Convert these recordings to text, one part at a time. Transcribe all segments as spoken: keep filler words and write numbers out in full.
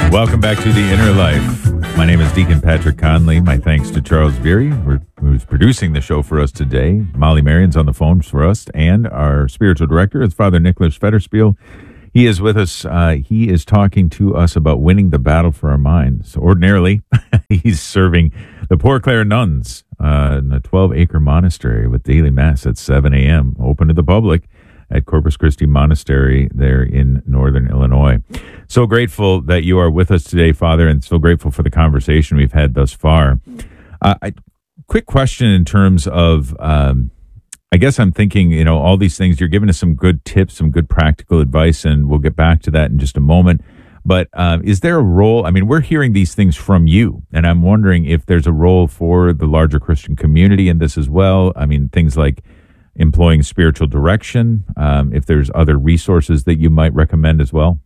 Welcome back to The Inner Life. My name is Deacon Patrick Conley. My thanks to Charles Beery, who's producing the show for us today. Molly Marion's on the phone for us, and our spiritual director is Father Nicholas Federspiel. He is with us. Uh, he is talking to us about winning the battle for our minds. Ordinarily, he's serving the Poor Clare nuns uh, in a twelve-acre monastery with daily mass at seven a.m., open to the public at Corpus Christi Monastery there in northern Illinois. So grateful that you are with us today, Father, and so grateful for the conversation we've had thus far. Uh, I, quick question in terms of, um, I guess I'm thinking, you know, all these things, you're giving us some good tips, some good practical advice, and we'll get back to that in just a moment. But uh, is there a role? I mean, we're hearing these things from you, and I'm wondering if there's a role for the larger Christian community in this as well. I mean, things like employing spiritual direction, um, if there's other resources that you might recommend as well?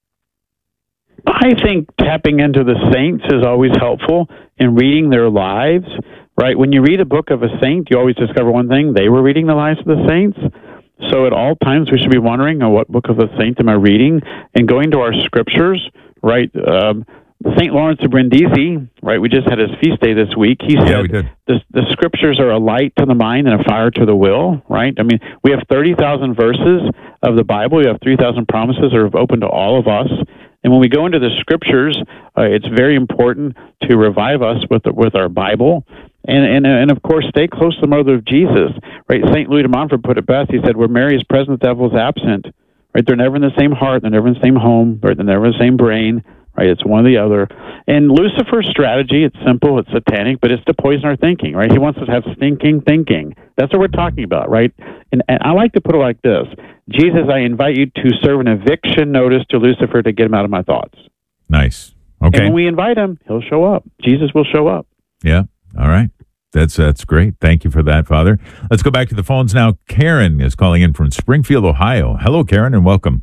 I think tapping into the saints is always helpful in reading their lives, right? When you read a book of a saint, you always discover one thing: they were reading the lives of the saints. So at all times, we should be wondering, oh, what book of a saint am I reading? And going to our scriptures, right? Um, Saint Lawrence of Brindisi, right? We just had his feast day this week. He said yeah, we did. The, the scriptures are a light to the mind and a fire to the will, right? I mean, we have thirty thousand verses of the Bible. We have three thousand promises that are open to all of us. And when we go into the scriptures, uh, it's very important to revive us with the, with our Bible. And, and, and of course, stay close to the mother of Jesus, right? Saint Louis de Montfort put it best. He said, where Mary is present, the devil is absent, right? They're never in the same heart. They're never in the same home. Right? They're never in the same brain. Right, it's one or the other. And Lucifer's strategy, it's simple, it's satanic, but it's to poison our thinking, right? He wants us to have stinking thinking. That's what we're talking about, right? And, and I like to put it like this. Jesus, I invite you to serve an eviction notice to Lucifer to get him out of my thoughts. Nice. Okay. And when we invite him, he'll show up. Jesus will show up. Yeah. All right. That's that's great. Thank you for that, Father. Let's go back to the phones now. Karen is calling in from Springfield, Ohio. Hello, Karen, and welcome.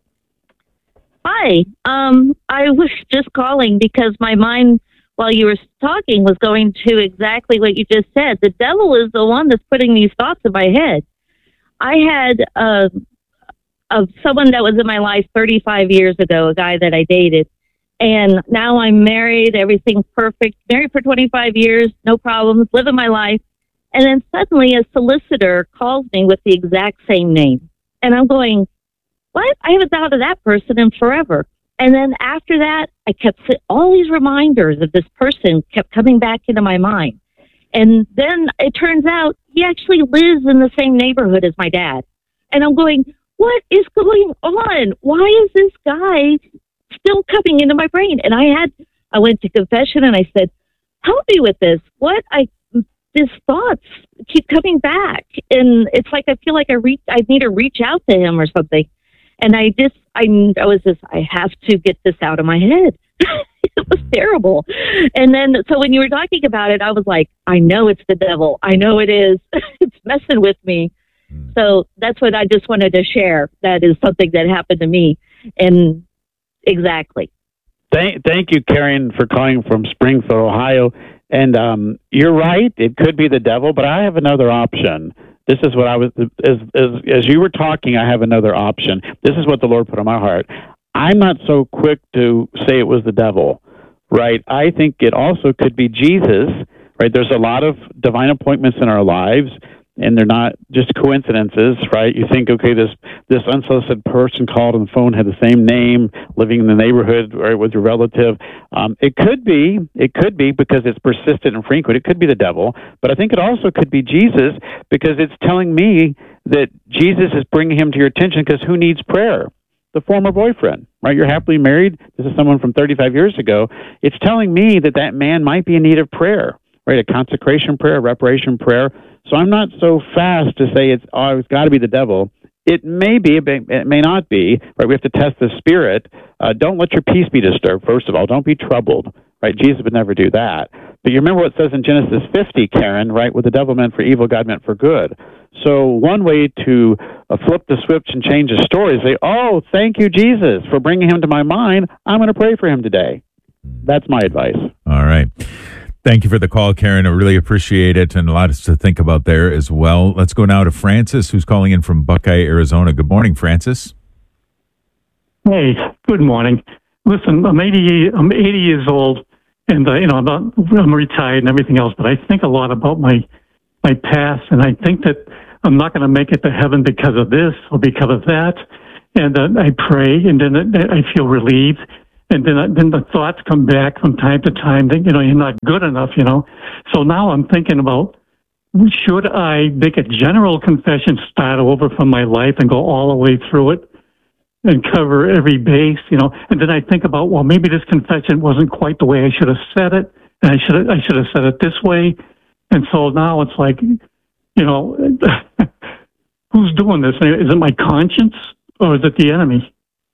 Hi. Um, I was just calling because my mind, while you were talking, was going to exactly what you just said. The devil is the one that's putting these thoughts in my head. I had uh, uh, someone that was in my life thirty-five years ago, a guy that I dated, and now I'm married, everything's perfect, married for twenty-five years, no problems, living my life. And then suddenly a solicitor calls me with the exact same name. And I'm going, what? I haven't thought of that person in forever. And then after that, I kept all these reminders of this person kept coming back into my mind. And then it turns out he actually lives in the same neighborhood as my dad. And I'm going, what is going on? Why is this guy still coming into my brain? And I had, I went to confession and I said, help me with this. What I, these thoughts keep coming back. And it's like, I feel like I reach, I need to reach out to him or something. And I just, I, I was just, I have to get this out of my head. It was terrible. And then, so when you were talking about it, I was like, I know it's the devil. I know it is. It's messing with me. So that's what I just wanted to share. That is something that happened to me. And exactly. Thank, thank you, Karen, for calling from Springfield, Ohio. And um, you're right. It could be the devil, but I have another option. This is what I was, as, as as you were talking, I have another option. This is what the Lord put on my heart. I'm not so quick to say it was the devil, right? I think it also could be Jesus, right? There's a lot of divine appointments in our lives, and they're not just coincidences, right? You think, okay, this this unsolicited person called on the phone had the same name, living in the neighborhood, right, with your relative. Um, it could be, it could be because it's persistent and frequent. It could be the devil, but I think it also could be Jesus because it's telling me that Jesus is bringing him to your attention because who needs prayer? The former boyfriend, right? You're happily married. This is someone from thirty-five years ago. It's telling me that that man might be in need of prayer, right? A consecration prayer, a reparation prayer. So I'm not so fast to say it's, oh, it's got to be the devil. It may be, it may, it may not be, right? We have to test the spirit. Uh, don't let your peace be disturbed, first of all. Don't be troubled, right? Jesus would never do that. But you remember what it says in Genesis fifty, Karen, right? What the devil meant for evil, God meant for good. So one way to uh, flip the switch and change the story is say, oh, thank you, Jesus, for bringing him to my mind. I'm going to pray for him today. That's my advice. All right. Thank you for the call, Karen. I really appreciate it, and a lot to think about there as well. Let's go now to Francis, who's calling in from Buckeye, Arizona. Good morning, Francis. Hey, good morning. listen, I'm eighty, I'm eighty years old, and uh, you know, I'm, not, I'm retired and everything else. But I think a lot about my my past, and I think that I'm not going to make it to heaven because of this or because of that. And uh, I pray, and then I feel relieved. And then, uh, then the thoughts come back from time to time that, you know, you're not good enough, you know. So now I'm thinking about, should I make a general confession, start over from my life and go all the way through it and cover every base, you know? And then I think about, well, maybe this confession wasn't quite the way I should have said it, and I should have, I should have said it this way. And so now it's like, you know, who's doing this? Is it my conscience or is it the enemy?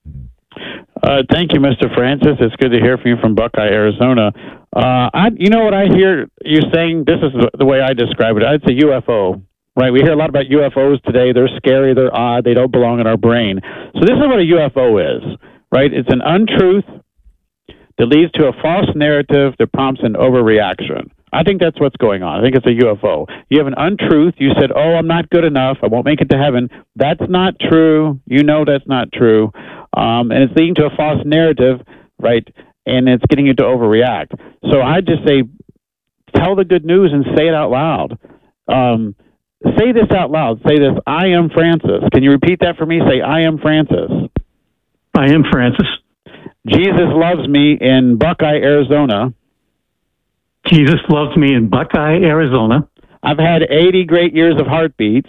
Uh, thank you, Mister Francis. It's good to hear from you from Buckeye, Arizona. Uh, I, you know what I hear you saying? This is the way I describe it. It's a U F O, right? We hear a lot about U F Os today. They're scary. They're odd. They don't belong in our brain. So this is what a U F O is, right? It's an untruth that leads to a false narrative that prompts an overreaction. I think that's what's going on. I think it's a U F O. You have an untruth. You said, oh, I'm not good enough. I won't make it to heaven. That's not true. You know that's not true. Um, and it's leading to a false narrative, right? And it's getting you to overreact. So I just say, tell the good news and say it out loud. Um, say this out loud. Say this, I am Francis. Can you repeat that for me? Say, I am Francis. I am Francis. Jesus loves me in Buckeye, Arizona. Jesus loves me in Buckeye, Arizona. I've had eighty great years of heartbeats.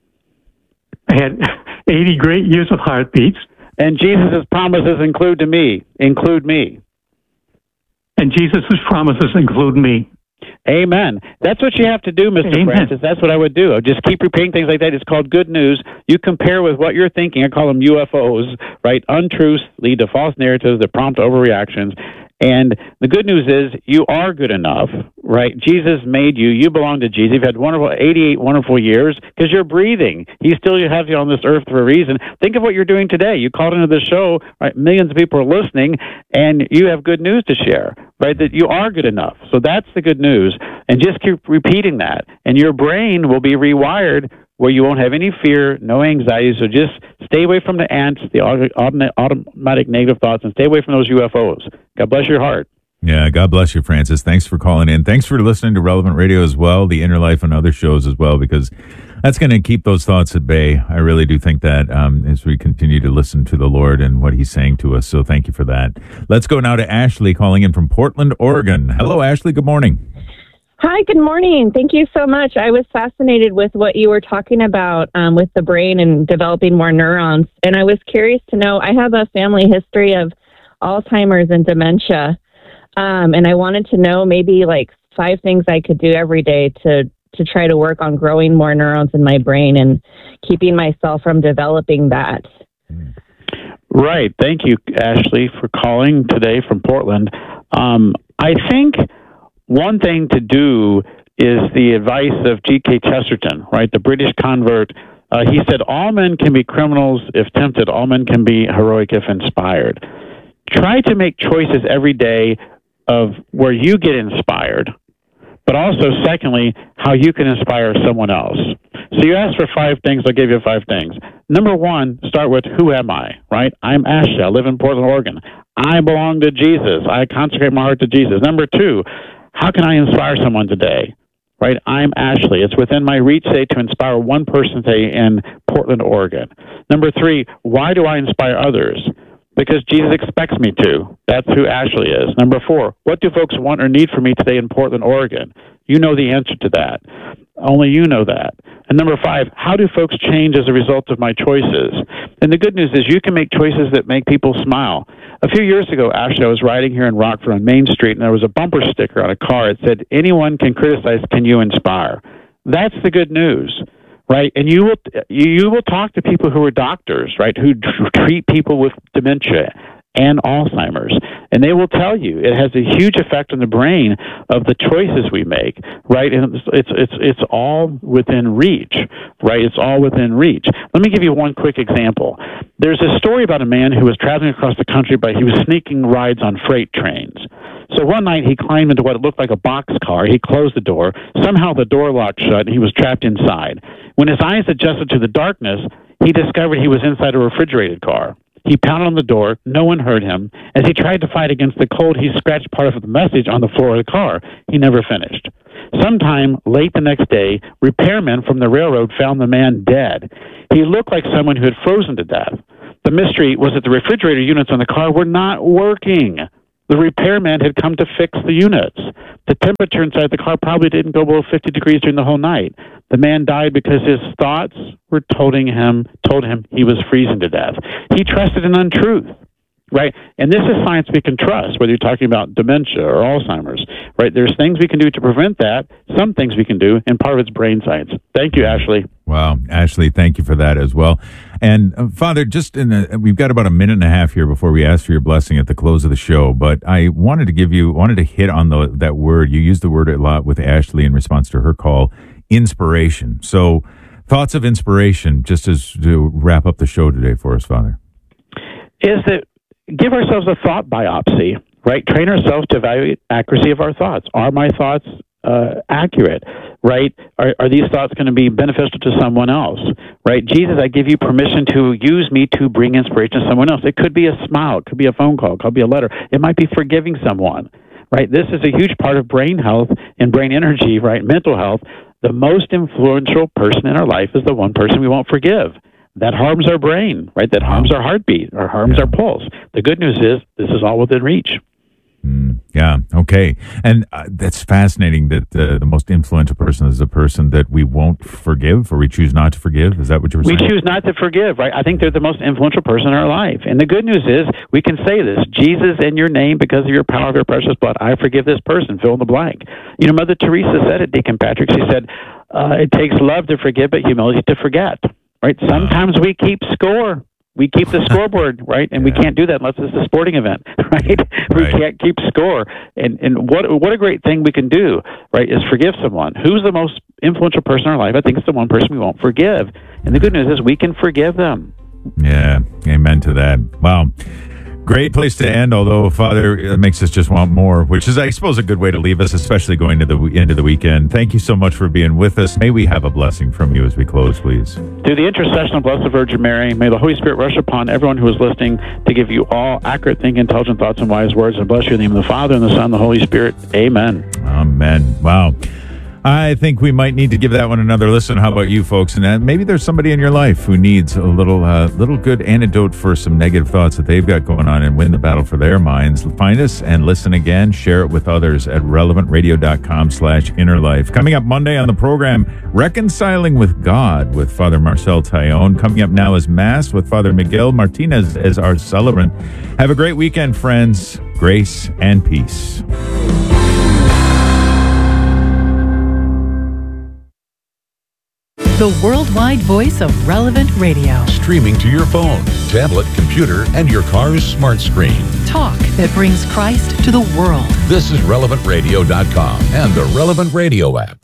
I had eighty great years of heartbeats. And Jesus' promises include to me, include me. And Jesus' promises include me. Amen. That's what you have to do, Mister Amen. Francis. That's what I would do. I just keep repeating things like that. It's called good news. You compare with what you're thinking. I call them U F Os, right? Untruths lead to false narratives that prompt overreactions. And the good news is you are good enough, right? Jesus made you. You belong to Jesus. You've had wonderful, eighty-eight wonderful years because you're breathing. He still has you on this earth for a reason. Think of what you're doing today. You called into the show, right? Millions of people are listening, and you have good news to share, right? That you are good enough. So that's the good news. And just keep repeating that. And your brain will be rewired where you won't have any fear, no anxiety. So just stay away from the ants, the automatic negative thoughts, and stay away from those U F Os. God bless your heart. Yeah, God bless you, Francis. Thanks for calling in. Thanks for listening to Relevant Radio as well, the Inner Life and other shows as well, because that's going to keep those thoughts at bay. I really do think that um, as we continue to listen to the Lord and what he's saying to us. So thank you for that. Let's go now to Ashley calling in from Portland, Oregon. Hello, Ashley. Good morning. Hi, good morning. Thank you so much. I was fascinated with what you were talking about um, with the brain and developing more neurons. And I was curious to know, I have a family history of Alzheimer's and dementia. Um, and I wanted to know maybe like five things I could do every day to, to try to work on growing more neurons in my brain and keeping myself from developing that. Right. Thank you, Ashley, for calling today from Portland. Um, I think one thing to do is the advice of G K Chesterton, right, the British convert. Uh, he said, all men can be criminals if tempted. All men can be heroic if inspired. Try to make choices every day of where you get inspired, but also, secondly, how you can inspire someone else. So you asked for five things. I'll give you five things. Number one, start with, who am I, right? I'm Ashley. I live in Portland, Oregon. I belong to Jesus. I consecrate my heart to Jesus. Number two, how can I inspire someone today? Right? I'm Ashley. It's within my reach today to inspire one person today in Portland, Oregon. Number three, why do I inspire others? Because Jesus expects me to. That's who Ashley is. Number four, what do folks want or need from me today in Portland, Oregon? You know the answer to that. Only you know that. And number five, how do folks change as a result of my choices? And the good news is you can make choices that make people smile. A few years ago, Ashley, I was riding here in Rockford on Main Street, and there was a bumper sticker on a car. It said, anyone can criticize, can you inspire? That's the good news, right? And you will you will talk to people who are doctors, right, who treat people with dementia and Alzheimer's, and they will tell you it has a huge effect on the brain of the choices we make, right? And it's it's it's, it's all within reach, right? It's all within reach. Let me give you one quick example. There's a story about a man who was traveling across the country, but he was sneaking rides on freight trains. So one night he climbed into what looked like a boxcar. He closed the door. Somehow the door locked shut, and he was trapped inside. When his eyes adjusted to the darkness, he discovered he was inside a refrigerated car. He pounded on the door. No one heard him. As he tried to fight against the cold, he scratched part of the message on the floor of the car. He never finished. Sometime late the next day, repairmen from the railroad found the man dead. He looked like someone who had frozen to death. The mystery was that the refrigerator units on the car were not working. The repairman had come to fix the units. The temperature inside the car probably didn't go below fifty degrees during the whole night. The man died because his thoughts were told him, told him he was freezing to death. He trusted in untruth, right? And this is science we can trust, whether you're talking about dementia or Alzheimer's, right? There's things we can do to prevent that, some things we can do, and part of it's brain science. Thank you, Ashley. Wow, Ashley, thank you for that as well. And uh, Father, just in the, we've got about a minute and a half here before we ask for your blessing at the close of the show. But I wanted to give you, wanted to hit on the that word. You used the word a lot with Ashley in response to her call, inspiration. So, thoughts of inspiration, just as to wrap up the show today for us, Father. Is that give ourselves a thought biopsy, right? Train ourselves to evaluate accuracy of our thoughts. Are my thoughts uh, accurate, right? Are, are these thoughts going to be beneficial to someone else, right? Jesus, I give you permission to use me to bring inspiration to someone else. It could be a smile. It could be a phone call. It could be a letter. It might be forgiving someone, right? This is a huge part of brain health and brain energy, right? Mental health. The most influential person in our life is the one person we won't forgive. That harms our brain, right? That harms our heartbeat or harms yeah. our pulse. The good news is this is all within reach. Mm, yeah, okay. And uh, that's fascinating that uh, the most influential person is the person that we won't forgive or we choose not to forgive. Is that what you were We saying? choose not to forgive, right? I think they're the most influential person in our life. And the good news is we can say this, Jesus, in your name, because of your power of your precious blood, I forgive this person, fill in the blank. You know, Mother Teresa said it, Deacon Patrick, she said, uh, it takes love to forgive, but humility to forget, right? Sometimes we keep score. We keep the scoreboard, right? And yeah. we can't do that unless it's a sporting event, right? We right. can't keep score. And and what what a great thing we can do, right, is forgive someone. Who's the most influential person in our life? I think it's the one person we won't forgive. And the good news is we can forgive them. Yeah, amen to that. Wow. Great place to end, although, Father, it makes us just want more, which is, I suppose, a good way to leave us, especially going to the end of the weekend. Thank you so much for being with us. May we have a blessing from you as we close, please. Through the intercession of Blessed Virgin Mary, may the Holy Spirit rush upon everyone who is listening to give you all accurate thinking, intelligent thoughts, and wise words, and bless you in the name of the Father, and the Son, and the Holy Spirit. Amen. Amen. Wow. I think we might need to give that one another listen. How about you folks? And uh, maybe there's somebody in your life who needs a little uh, little good antidote for some negative thoughts that they've got going on and win the battle for their minds. Find us and listen again. Share it with others at relevant radio dot com slash inner life. Coming up Monday on the program, Reconciling with God with Father Marcel Taillon. Coming up now is Mass with Father Miguel Martinez as our celebrant. Have a great weekend, friends. Grace and peace. The worldwide voice of Relevant Radio. Streaming to your phone, tablet, computer, and your car's smart screen. Talk that brings Christ to the world. This is relevant radio dot com and the Relevant Radio app.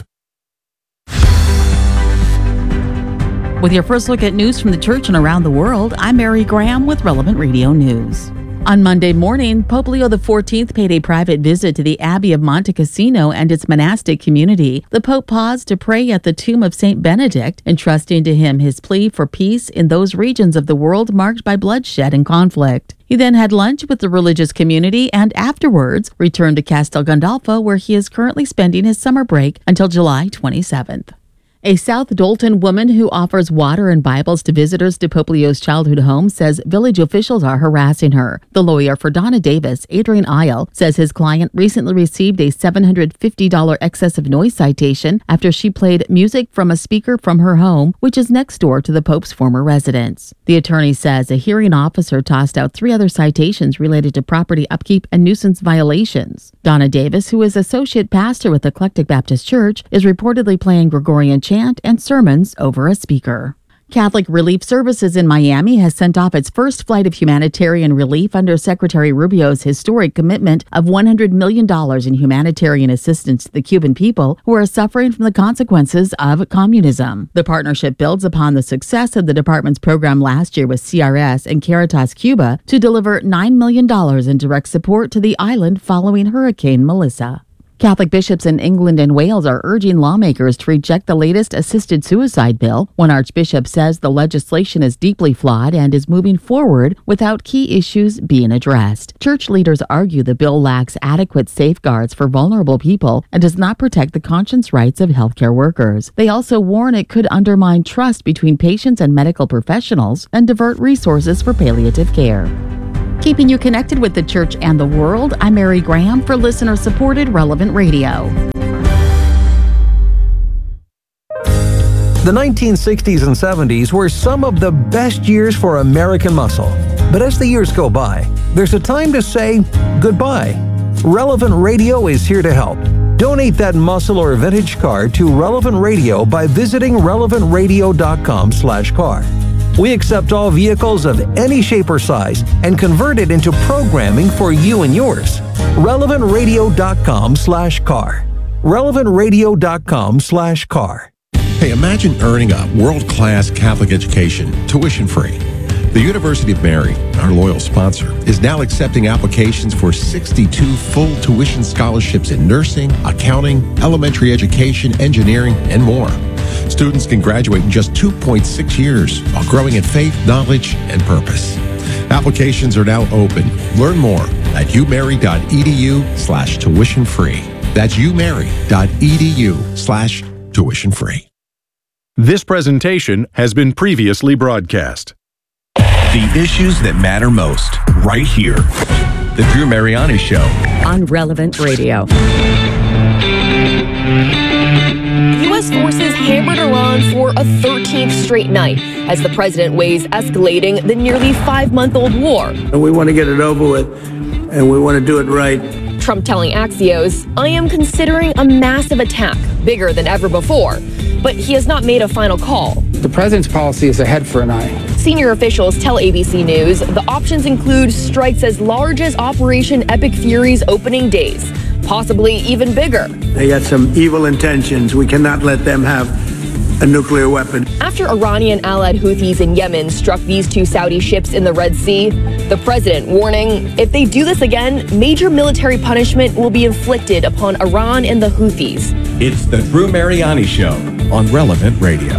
With your first look at news from the church and around the world, I'm Mary Graham with Relevant Radio News. On Monday morning, Pope Leo the fourteenth paid a private visit to the Abbey of Monte Cassino and its monastic community. The Pope paused to pray at the tomb of Saint Benedict, entrusting to him his plea for peace in those regions of the world marked by bloodshed and conflict. He then had lunch with the religious community and afterwards returned to Castel Gandolfo, where he is currently spending his summer break until July twenty-seventh. A South Dolton woman who offers water and Bibles to visitors to Pope Leo's childhood home says village officials are harassing her. The lawyer for Donna Davis, Adrian Isle, says his client recently received a seven hundred fifty dollars excessive noise citation after she played music from a speaker from her home, which is next door to the Pope's former residence. The attorney says a hearing officer tossed out three other citations related to property upkeep and nuisance violations. Donna Davis, who is associate pastor with Eclectic Baptist Church, is reportedly playing Gregorian chant and sermons over a speaker. Catholic Relief Services in Miami has sent off its first flight of humanitarian relief under Secretary Rubio's historic commitment of one hundred million dollars in humanitarian assistance to the Cuban people who are suffering from the consequences of communism. The partnership builds upon the success of the department's program last year with C R S and Caritas Cuba to deliver nine million dollars in direct support to the island following Hurricane Melissa. Catholic bishops in England and Wales are urging lawmakers to reject the latest assisted suicide bill. One archbishop says the legislation is deeply flawed and is moving forward without key issues being addressed. Church leaders argue the bill lacks adequate safeguards for vulnerable people and does not protect the conscience rights of healthcare workers. They also warn it could undermine trust between patients and medical professionals and divert resources for palliative care. Keeping you connected with the church and the world, I'm Mary Graham for listener-supported Relevant Radio. The nineteen sixties and seventies were some of the best years for American muscle. But as the years go by, there's a time to say goodbye. Relevant Radio is here to help. Donate that muscle or vintage car to Relevant Radio by visiting relevant radio dot com slash car. We accept all vehicles of any shape or size and convert it into programming for you and yours. relevant radio dot com slash car. relevant radio dot com slash car. Hey, imagine earning a world-class Catholic education, tuition-free. The University of Mary, our loyal sponsor, is now accepting applications for sixty-two full tuition scholarships in nursing, accounting, elementary education, engineering, and more. Students can graduate in just two point six years while growing in faith, knowledge, and purpose. Applications are now open. Learn more at umary.edu slash tuition free. That's umary.edu slash tuition free. This presentation has been previously broadcast. The issues that matter most, right here. The Drew Mariani Show. On Relevant Radio. U S forces hammered Iran for a thirteenth straight night as the president weighs escalating the nearly five-month-old war. And we want to get it over with, and we want to do it right. Trump telling Axios, I am considering a massive attack, bigger than ever before, but he has not made a final call. The president's policy is a head for an eye. Senior officials tell A B C News the options include strikes as large as Operation Epic Fury's opening days, possibly even bigger. They got some evil intentions. We cannot let them have a nuclear weapon. After Iranian allied Houthis in Yemen struck these two Saudi ships in the Red Sea, the president warning, if they do this again, major military punishment will be inflicted upon Iran and the Houthis. It's the Drew Mariani Show on Relevant Radio.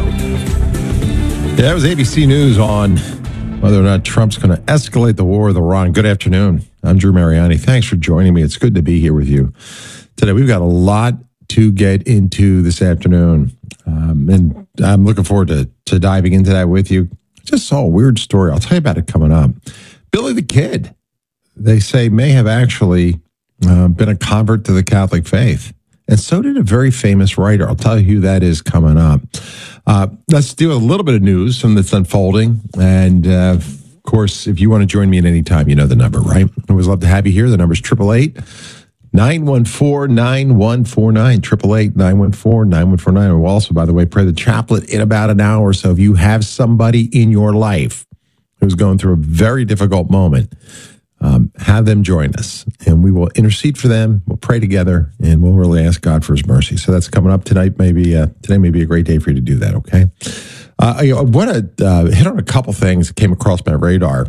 Yeah, that was A B C News on whether or not Trump's going to escalate the war with Iran. Good afternoon. I'm Drew Mariani. Thanks for joining me. It's good to be here with you today. We've got a lot to get into this afternoon, um, and I'm looking forward to, to diving into that with you. I just saw a weird story. I'll tell you about it coming up. Billy the Kid, they say, may have actually uh, been a convert to the Catholic faith. And so did a very famous writer. I'll tell you who that is coming up. Uh, let's do a little bit of news from that's unfolding. And, uh, of course, if you want to join me at any time, you know the number, right? I always love to have you here. The number is eight eight eight, nine one four, nine one four nine, eight eight eight, nine one four, nine one four nine. And we'll also, by the way, pray the chaplet in about an hour. So if you have somebody in your life who's going through a very difficult moment, Um, have them join us, and we will intercede for them. We'll pray together, and we'll really ask God for His mercy. So that's coming up tonight. Maybe uh, today may be a great day for you to do that. Okay. Uh, I, I want to uh, hit on a couple things that came across my radar.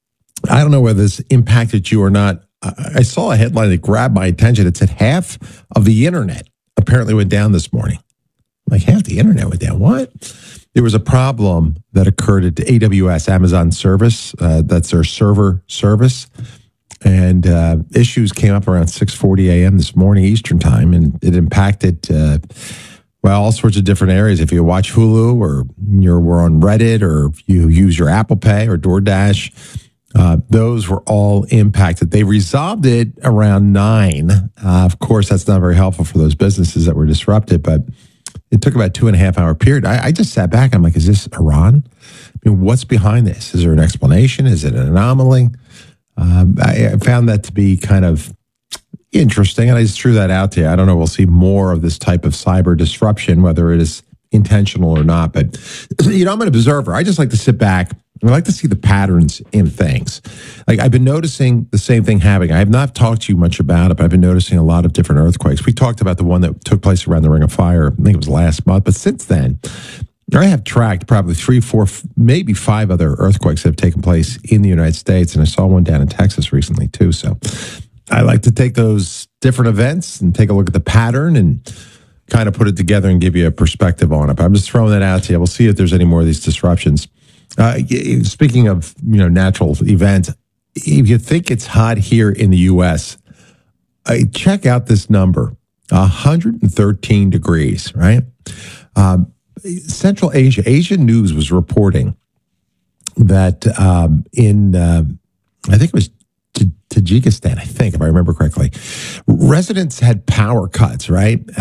I don't know whether this impacted you or not. I, I saw a headline that grabbed my attention. It said half of the internet apparently went down this morning. I'm like, half the internet went down. What? There was a problem that occurred at A W S, Amazon service. Uh, that's their server service. And uh, issues came up around six forty a.m. this morning Eastern time, and it impacted, uh, well, all sorts of different areas. If you watch Hulu or you were on Reddit or you use your Apple Pay or DoorDash, uh, those were all impacted. They resolved it around nine. Uh, of course, that's not very helpful for those businesses that were disrupted, but it took about two and a half hour period. I, I just sat back. I'm like, is this Iran? I mean, what's behind this? Is there an explanation? Is it an anomaly? Um, I, I found that to be kind of interesting, and I just threw that out to you. I don't know. We'll see more of this type of cyber disruption, whether it is intentional or not. But, you know, I'm an observer. I just like to sit back. I like to see the patterns in things. Like, I've been noticing the same thing happening. I have not talked to you much about it, but I've been noticing a lot of different earthquakes. We talked about the one that took place around the Ring of Fire. I think it was last month. But since then, I have tracked probably three, four, maybe five other earthquakes that have taken place in the United States. And I saw one down in Texas recently, too. So I like to take those different events and take a look at the pattern and kind of put it together and give you a perspective on it. But I'm just throwing that out to you. We'll see if there's any more of these disruptions. Uh, speaking of, you know, natural events, if you think it's hot here in the U S, uh, check out this number, one hundred thirteen degrees, right? Um, Central Asia, Asia News was reporting that um, in, uh, I think it was Tajikistan, I think, if I remember correctly, residents had power cuts, right?